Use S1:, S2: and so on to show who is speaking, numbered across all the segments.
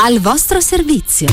S1: Al vostro servizio.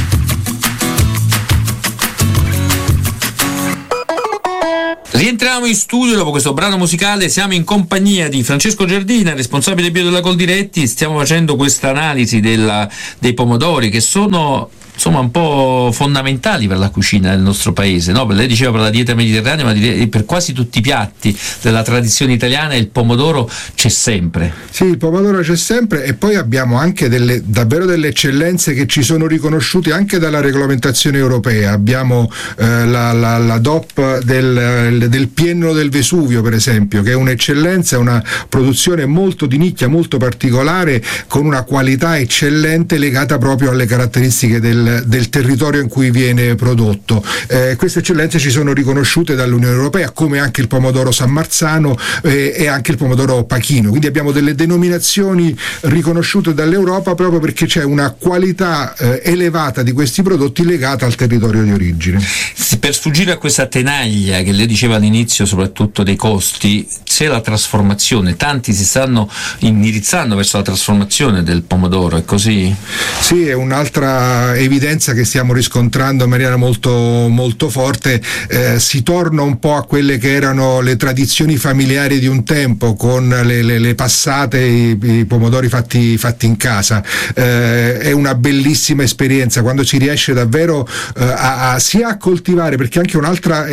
S2: Rientriamo in studio dopo questo brano musicale. Siamo in compagnia di Francesco Giardina, responsabile bio della Coldiretti. Stiamo facendo questa analisi dei pomodori, che sono insomma un po' fondamentali per la cucina del nostro paese, no? Lei diceva per la dieta mediterranea, ma per quasi tutti i piatti della tradizione italiana il pomodoro c'è sempre.
S3: Sì, il pomodoro c'è sempre, e poi abbiamo anche davvero delle eccellenze che ci sono riconosciute anche dalla regolamentazione europea. Abbiamo la DOP del Pieno del Vesuvio, per esempio, che è un'eccellenza, una produzione molto di nicchia, molto particolare, con una qualità eccellente legata proprio alle caratteristiche del territorio in cui viene prodotto. Queste eccellenze ci sono riconosciute dall'Unione Europea, come anche il pomodoro San Marzano e anche il pomodoro Pachino. Quindi abbiamo delle denominazioni riconosciute dall'Europa proprio perché c'è una qualità elevata di questi prodotti legata al territorio di origine.
S2: Per sfuggire a questa tenaglia che lei diceva all'inizio, soprattutto dei costi, c'è la trasformazione. Tanti si stanno indirizzando verso la trasformazione del pomodoro, è così?
S3: Sì, è un'altra evidenza che stiamo riscontrando in maniera molto, molto forte. Si torna un po' a quelle che erano le tradizioni familiari di un tempo, con le passate, i pomodori fatti in casa. È una bellissima esperienza quando si riesce davvero sia a coltivare, perché anche un'altra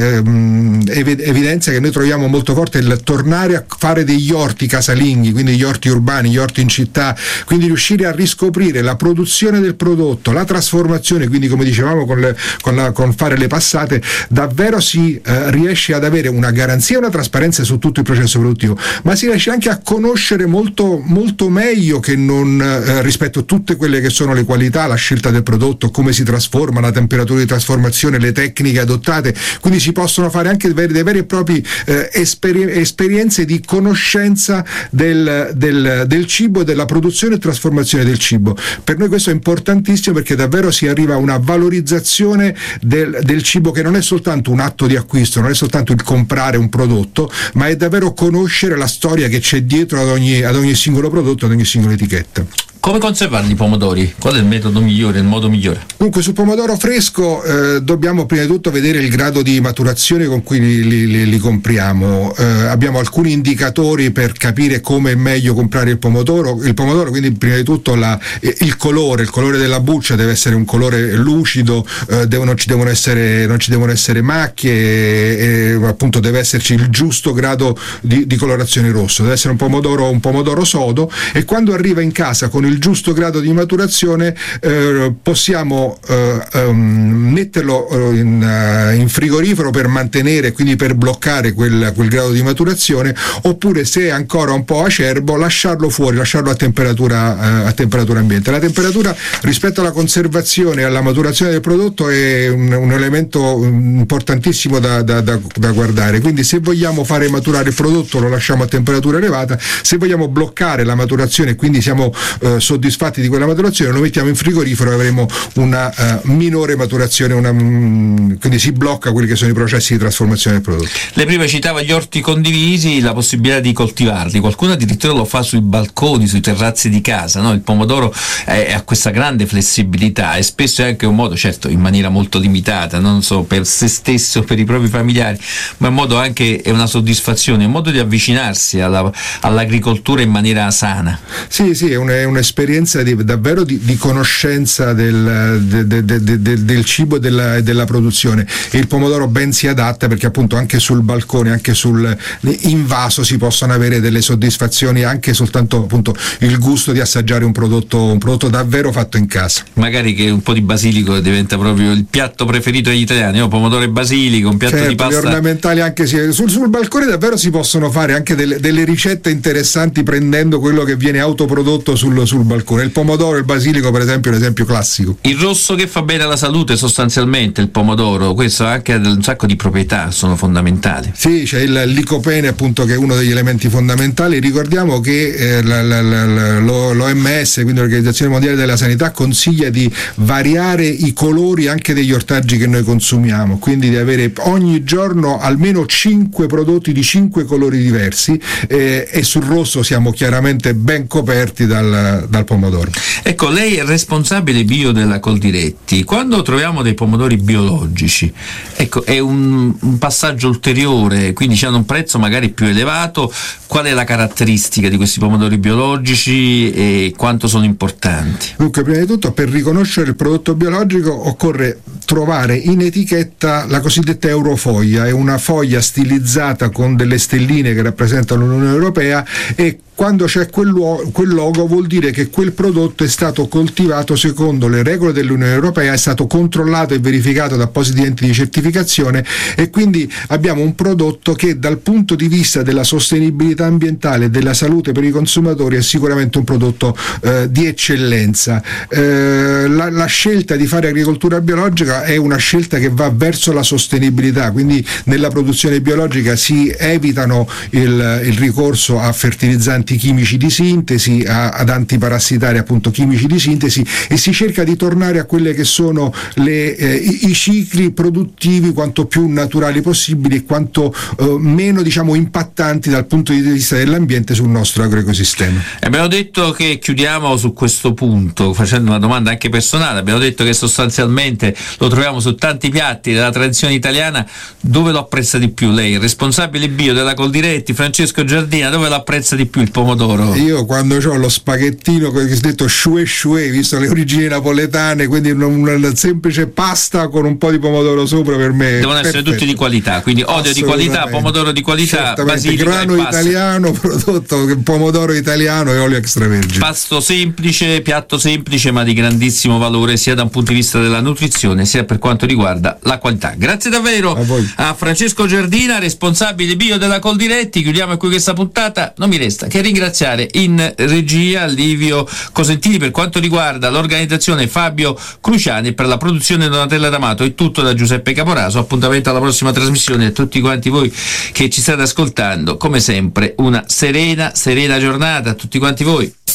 S3: evidenza che noi troviamo molto forte è il tornare a fare degli orti casalinghi, quindi gli orti urbani, gli orti in città, quindi riuscire a riscoprire la produzione del prodotto, la trasformazione, quindi come dicevamo con fare le passate, davvero si riesce ad avere una garanzia e una trasparenza su tutto il processo produttivo, ma si riesce anche a conoscere molto, molto meglio che non rispetto a tutte quelle che sono le qualità, la scelta del prodotto, come si trasforma, la temperatura di trasformazione, le tecniche adottate. Quindi si possono fare anche dei veri e propri esperienze di conoscenza del cibo e della produzione e trasformazione del cibo. Per noi questo è importantissimo, perché davvero si arriva a una valorizzazione del cibo, che non è soltanto un atto di acquisto, non è soltanto il comprare un prodotto, ma è davvero conoscere la storia che c'è dietro ad ogni singolo prodotto, ad ogni singola etichetta.
S2: Come conservarli i pomodori? Qual è il metodo migliore, il modo migliore?
S3: Dunque, sul pomodoro fresco dobbiamo prima di tutto vedere il grado di maturazione con cui li compriamo. Abbiamo alcuni indicatori per capire come è meglio comprare il pomodoro, quindi prima di tutto il colore della buccia deve essere un colore lucido, non ci devono essere macchie, appunto deve esserci il giusto grado di colorazione rosso, deve essere un pomodoro sodo, e quando arriva in casa con il giusto grado di maturazione possiamo metterlo in frigorifero per mantenere, quindi per bloccare quel grado di maturazione, oppure se è ancora un po' acerbo lasciarlo fuori, lasciarlo a temperatura ambiente. La temperatura rispetto alla conservazione e alla maturazione del prodotto è un elemento importantissimo da guardare. Quindi se vogliamo fare maturare il prodotto lo lasciamo a temperatura elevata, se vogliamo bloccare la maturazione, quindi siamo soddisfatti di quella maturazione, lo mettiamo in frigorifero e avremo una minore maturazione, quindi si blocca quelli che sono i processi di trasformazione del prodotto.
S2: Lei prima citava gli orti condivisi, la possibilità di coltivarli. Qualcuno addirittura lo fa sui balconi, sui terrazzi di casa, no? Il pomodoro ha questa grande flessibilità e spesso è anche un modo, certo in maniera molto limitata, non so, per se stesso, per i propri familiari, ma è un modo anche, è una soddisfazione, è un modo di avvicinarsi all'agricoltura in maniera sana.
S3: Sì, è un'esperienza davvero di conoscenza del cibo e della produzione, e il pomodoro ben si adatta, perché appunto anche sul balcone, anche sul invaso si possono avere delle soddisfazioni, anche soltanto appunto il gusto di assaggiare un prodotto davvero fatto in casa.
S2: Magari che un po' di basilico diventa proprio il piatto preferito degli italiani, no? Pomodoro e basilico, un piatto di pasta.
S3: Gli ornamentali anche sul balcone davvero si possono fare anche delle ricette interessanti, prendendo quello che viene autoprodotto sul balcone. Il pomodoro e il basilico, per esempio, è un esempio classico.
S2: Il rosso che fa bene alla salute, sostanzialmente, il pomodoro, questo anche ha un sacco di proprietà, sono fondamentali.
S3: Sì, c'è il licopene, appunto, che è uno degli elementi fondamentali. Ricordiamo che l'OMS, quindi l'Organizzazione Mondiale della Sanità, consiglia di variare i colori anche degli ortaggi che noi consumiamo, quindi di avere ogni giorno almeno 5 prodotti di 5 colori diversi, e sul rosso siamo chiaramente ben coperti dal dal pomodoro.
S2: Ecco, lei è responsabile bio della Coldiretti. Quando troviamo dei pomodori biologici, ecco, è un passaggio ulteriore, quindi hanno un prezzo magari più elevato. Qual è la caratteristica di questi pomodori biologici e quanto sono importanti?
S3: Dunque, prima di tutto, per riconoscere il prodotto biologico occorre trovare in etichetta la cosiddetta eurofoglia, è una foglia stilizzata con delle stelline che rappresentano l'Unione Europea, e quando c'è quel logo vuol dire che quel prodotto è stato coltivato secondo le regole dell'Unione Europea, è stato controllato e verificato da appositi enti di certificazione, e quindi abbiamo un prodotto che dal punto di vista della sostenibilità ambientale e della salute per i consumatori è sicuramente un prodotto di eccellenza. La scelta di fare agricoltura biologica è una scelta che va verso la sostenibilità, quindi nella produzione biologica si evitano il ricorso a fertilizzanti chimici di sintesi, ad antiparassitari appunto chimici di sintesi, e si cerca di tornare a quelle che sono i cicli produttivi quanto più naturali possibili e quanto meno impattanti dal punto di vista dell'ambiente sul nostro agroecosistema.
S2: Abbiamo detto che chiudiamo su questo punto facendo una domanda anche personale. Abbiamo detto che sostanzialmente lo troviamo su tanti piatti della tradizione italiana. Dove lo apprezza di più lei? Il responsabile bio della Coldiretti, Francesco Giardina, dove lo apprezza di più il pomodoro?
S3: Io quando ho lo spaghettino cosiddetto choué, visto le origini napoletane, quindi una semplice pasta con un po' di pomodoro sopra, per me
S2: devono essere tutti di qualità, quindi olio di qualità, pomodoro di qualità, basilico,
S3: grano italiano, prodotto pomodoro italiano e olio extravergine.
S2: Pasto semplice, piatto semplice ma di grandissimo valore sia da un punto di vista della nutrizione sia per quanto riguarda la qualità. Grazie davvero a Francesco Giardina, responsabile bio della Coldiretti. Chiudiamo qui questa puntata, non mi resta che ringraziare in regia Livio Cosentini, per quanto riguarda l'organizzazione Fabio Cruciani, per la produzione Donatella D'Amato. È tutto da Giuseppe Caporaso, appuntamento alla prossima trasmissione. A tutti quanti voi che ci state ascoltando, come sempre una serena giornata a tutti quanti voi.